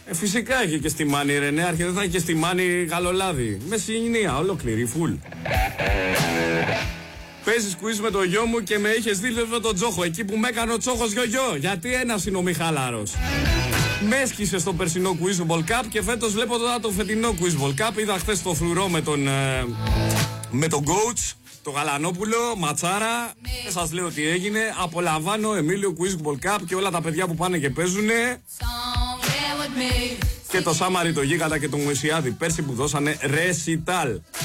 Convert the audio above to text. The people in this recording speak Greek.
Φυσικά είχε και στη Μάνη Ρενέαρχε, δεν θα είχε και στη Μάνη Γαλολάδη. Με συγγνία, ολόκληρη, φουλ. Παίζεις quiz με το γιο μου και με είχες δει με τον Τζόχο. Εκεί που με έκανε ο Τσόχος γιο. Γιατί ένας είναι ο Μιχάλαρος. Με έσκησε στο περσινό Quiz Ball Cup και φέτος βλέπω τώρα το φετινό Quiz Ball Cup. Είδα χθες το φρουρό με τον coach, το Γαλανόπουλο, ματσάρα. Δεν σας λέω τι έγινε. Απολαμβάνω Εμίλιο Quiz Ball Cup και όλα τα παιδιά που πάνε και παίζουνε. Και το Σάμαρι, το Γίγαντα και το Μουησιάδη πέρσι που δώσανε ρεσιτάλ.